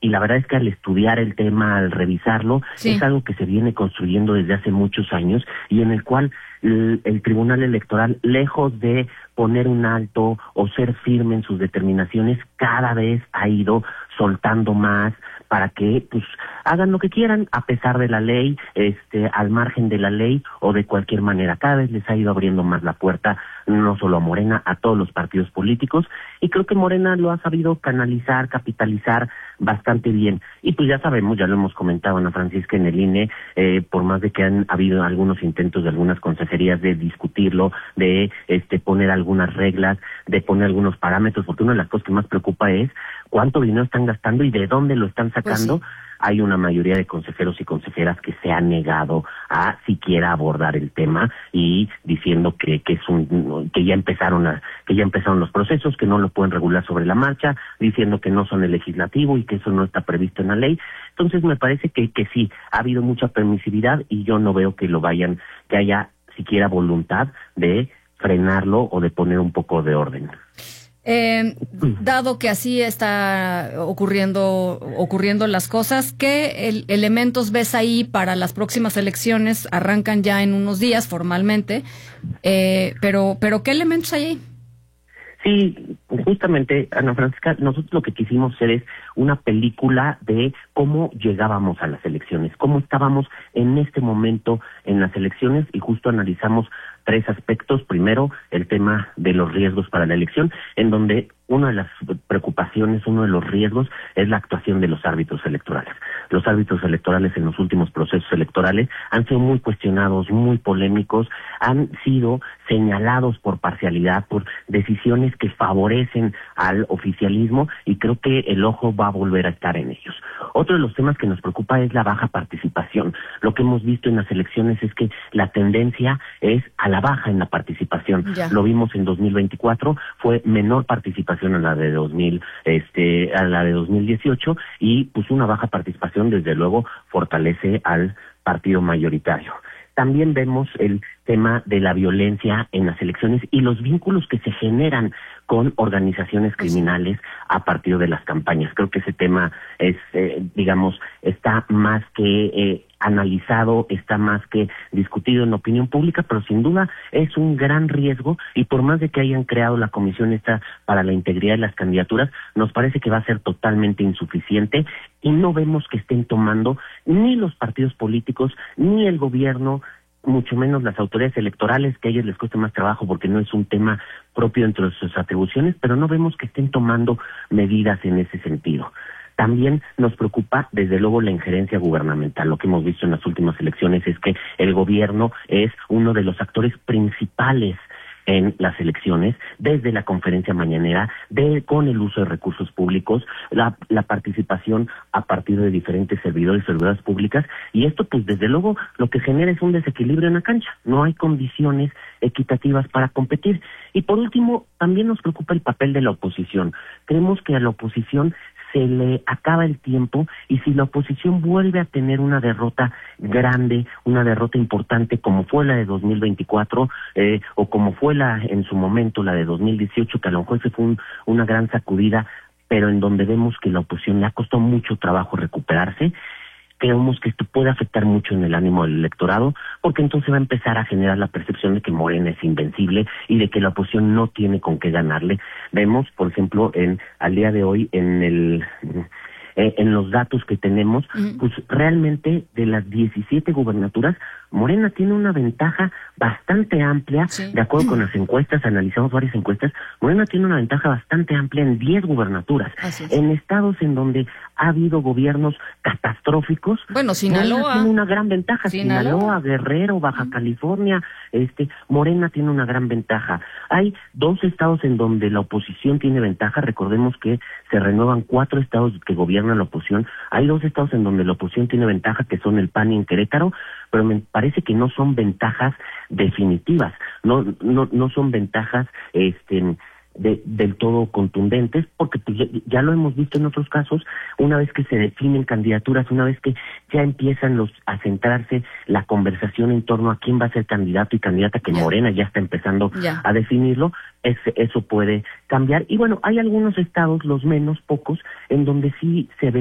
y la verdad es que al estudiar el tema, al revisarlo, sí, es algo que se viene construyendo desde hace muchos años y en el cual el Tribunal Electoral, lejos de poner un alto o ser firme en sus determinaciones, cada vez ha ido soltando más para que pues hagan lo que quieran a pesar de la ley, al margen de la ley o de cualquier manera. Cada vez les ha ido abriendo más la puerta, no solo a Morena, a todos los partidos políticos, y creo que Morena lo ha sabido canalizar, capitalizar bastante bien. Y pues ya sabemos, ya lo hemos comentado, Ana Francisca, en el INE, por más de que han habido algunos intentos de algunas consejerías de discutirlo, de poner algunas reglas, de poner algunos parámetros, porque una de las cosas que más preocupa es cuánto dinero están gastando y de dónde lo están sacando. Pues sí. Hay una mayoría de consejeros y consejeras que se han negado a siquiera abordar el tema y diciendo que ya empezaron los procesos, que no lo pueden regular sobre la marcha, diciendo que no son el legislativo y que eso no está previsto en la ley. Entonces me parece que sí, ha habido mucha permisividad y yo no veo que haya siquiera voluntad de frenarlo o de poner un poco de orden. Dado que así está ocurriendo las cosas, ¿qué elementos ves ahí para las próximas elecciones? Arrancan ya en unos días formalmente, pero ¿qué elementos hay ahí? Sí, justamente, Ana Francisca, nosotros lo que quisimos hacer es una película de cómo llegábamos a las elecciones, cómo estábamos en este momento en las elecciones y justo analizamos 3 aspectos. Primero, el tema de los riesgos para la elección, en donde una de las preocupaciones, uno de los riesgos es la actuación de los árbitros electorales. Los árbitros electorales en los últimos procesos electorales han sido muy cuestionados, muy polémicos, han sido señalados por parcialidad, por decisiones que favorecen al oficialismo y creo que el ojo va a volver a estar en ellos. Otro de los temas que nos preocupa es la baja participación. Lo que hemos visto en las elecciones es que la tendencia es a la baja en la participación. Ya. Lo vimos en 2024, fue menor participación a la de 2018 y pues una baja participación desde luego fortalece al partido mayoritario. También vemos el tema de la violencia en las elecciones y los vínculos que se generan con organizaciones criminales a partir de las campañas. Creo que ese tema es, está más que analizado, está más que discutido en la opinión pública, pero sin duda es un gran riesgo y por más de que hayan creado la comisión esta para la integridad de las candidaturas, nos parece que va a ser totalmente insuficiente y no vemos que estén tomando ni los partidos políticos, ni el gobierno, mucho menos las autoridades electorales, que a ellos les cuesta más trabajo porque no es un tema propio dentro de sus atribuciones, pero no vemos que estén tomando medidas en ese sentido. También nos preocupa, desde luego, la injerencia gubernamental. Lo que hemos visto en las últimas elecciones es que el gobierno es uno de los actores principales en las elecciones, desde la conferencia mañanera, con el uso de recursos públicos, la participación a partir de diferentes servidores y servidoras públicas, y esto pues desde luego lo que genera es un desequilibrio en la cancha, no hay condiciones equitativas para competir. Y por último, también nos preocupa el papel de la oposición. Creemos que a la oposición se le acaba el tiempo y si la oposición vuelve a tener una derrota grande, una derrota importante como fue la de 2024 o como fue en su momento la de 2018, que a lo mejor se fue una gran sacudida, pero en donde vemos que la oposición le ha costado mucho trabajo recuperarse, creemos que esto puede afectar mucho en el ánimo del electorado, porque entonces va a empezar a generar la percepción de que Morena es invencible y de que la oposición no tiene con qué ganarle. Vemos, por ejemplo, al día de hoy, en los datos que tenemos, pues realmente de las 17 gubernaturas, Morena tiene una ventaja bastante amplia, de acuerdo con las encuestas, analizamos varias encuestas, Morena tiene una ventaja bastante amplia en 10 gubernaturas. En estados en donde ha habido gobiernos catastróficos, bueno, Sinaloa tiene una gran ventaja, Sinaloa, Guerrero, Baja California, Morena tiene una gran ventaja. Hay 2 estados en donde la oposición tiene ventaja, recordemos que se renuevan 4 estados que gobiernan la oposición, hay 2 estados en donde la oposición tiene ventaja, que son el PAN y en Querétaro, pero me parece que no son ventajas definitivas, no son ventajas del todo contundentes, porque pues, ya lo hemos visto en otros casos, una vez que se definen candidaturas, una vez que ya empiezan a centrarse la conversación en torno a quién va a ser candidato y candidata, que Morena ya está empezando a definirlo, eso puede cambiar. Y bueno, hay algunos estados, los menos, pocos, en donde sí se ve